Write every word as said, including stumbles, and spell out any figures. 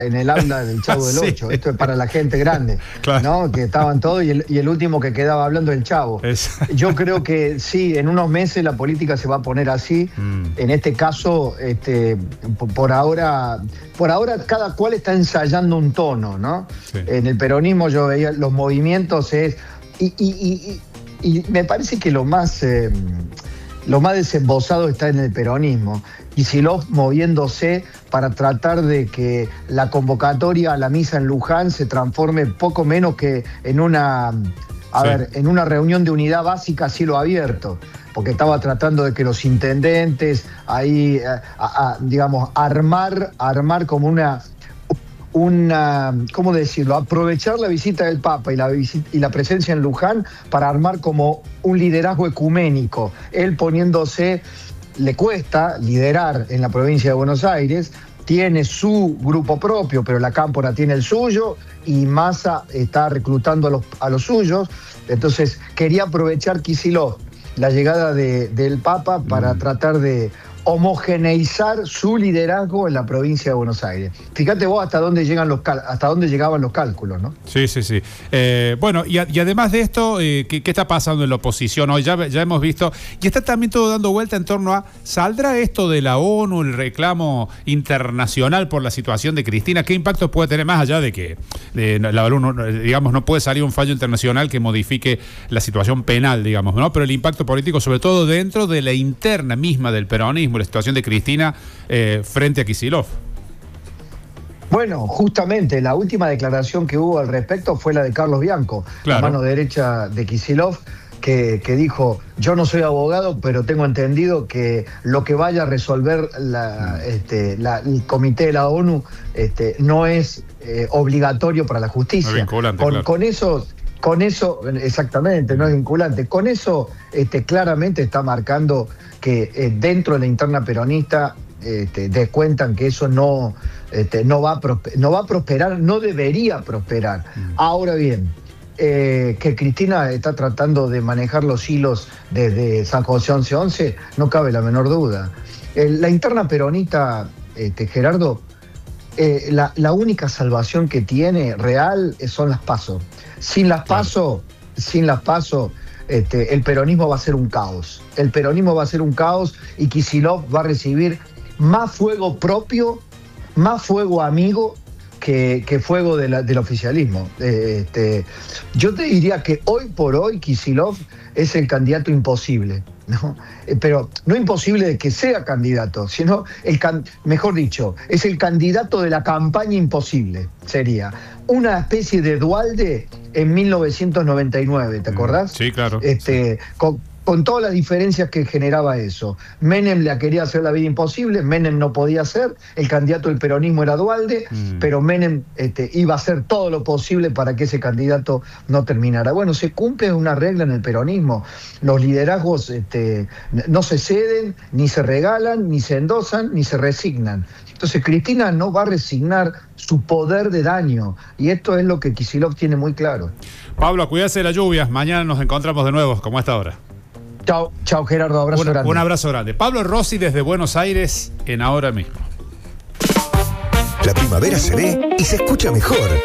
en el aula del Chavo del Sí. Ocho. Esto es para la gente grande, Claro. ¿no? Que estaban todos y el, y el último que quedaba hablando del Chavo. Es- Yo creo que sí, en unos meses la política se va a poner así. Mm. En este caso, este, por, por ahora, por ahora cada cual está ensayando un tono, ¿no? Sí. En el peronismo yo veía los movimientos es y, y, y, y, y me parece que lo más eh, lo más desembosado está en el peronismo. Kicillof moviéndose para tratar de que la convocatoria a la misa en Luján se transforme poco menos que en una, a Sí. ver, en una reunión de unidad básica a cielo abierto, porque estaba tratando de que los intendentes ahí, a, a, digamos, armar, armar como una, una, ¿cómo decirlo? Aprovechar la visita del Papa y la, visi- y la presencia en Luján para armar como un liderazgo ecuménico, él poniéndose. Le cuesta liderar en la provincia de Buenos Aires, tiene su grupo propio, pero la Cámpora tiene el suyo y Massa está reclutando a los, a los suyos. Entonces quería aprovechar Kicillof la llegada de, del Papa para Mm. tratar de homogeneizar su liderazgo en la provincia de Buenos Aires. Fíjate vos hasta dónde llegan los cal- hasta dónde llegaban los cálculos, ¿no? Sí, sí, sí. Eh, bueno, y, a- y además de esto, eh, ¿qué, qué está pasando en la oposición hoy? Ya, ya hemos visto, y está también todo dando vuelta en torno a, ¿saldrá esto de la ONU, el reclamo internacional por la situación de Cristina? ¿Qué impacto puede tener más allá de que, de, la ONU, digamos, no puede salir un fallo internacional que modifique la situación penal, digamos, ¿no? Pero el impacto político, sobre todo dentro de la interna misma del peronismo, la situación de Cristina eh, frente a Kicillof. Bueno, justamente la última declaración que hubo al respecto fue la de Carlos Bianco, Claro. la mano derecha de Kicillof, que, que dijo, yo no soy abogado, pero tengo entendido que lo que vaya a resolver la, este, la- el comité de la ONU este, no es eh, obligatorio para la No justicia. es vinculante, con, claro. con eso, con eso, exactamente, no es vinculante. Con eso este, claramente está marcando que eh, dentro de la interna peronista este, descuentan que eso no, este, no, va a prospe- no va a prosperar, no debería prosperar. Mm. Ahora bien, eh, que Cristina está tratando de manejar los hilos desde San José once once, no cabe la menor duda. Eh, la interna peronista, este, Gerardo, eh, la, la única salvación que tiene real eh, son las PASO. Sin las Claro. PASO, sin las PASO, este, el peronismo va a ser un caos. El peronismo va a ser un caos y Kicillof va a recibir más fuego propio, más fuego amigo que, que fuego de la- del oficialismo. Eh, este, yo te diría que hoy por hoy Kicillof es el candidato imposible, ¿no? Eh, pero no imposible de que sea candidato, sino, el can- mejor dicho, es el candidato de la campaña imposible, sería. Una especie de Duhalde en mil novecientos noventa y nueve, ¿te acordás? Sí, claro. Este, con, con todas las diferencias que generaba eso. Menem le quería hacer la vida imposible, Menem no podía hacer, el candidato del peronismo era Duhalde, Mm. pero Menem este, iba a hacer todo lo posible para que ese candidato no terminara. Bueno, se cumple una regla en el peronismo. Los liderazgos este, no se ceden, ni se regalan, ni se endosan, ni se resignan. Entonces Cristina no va a resignar su poder de daño, y esto es lo que Kicillof tiene muy claro. Pablo, cuídate de las lluvias. Mañana nos encontramos de nuevo, como a esta hora. Chao, chao Gerardo, abrazo Un, grande. un abrazo grande. Pablo Rossi desde Buenos Aires en Ahora Mismo. La primavera se ve y se escucha mejor.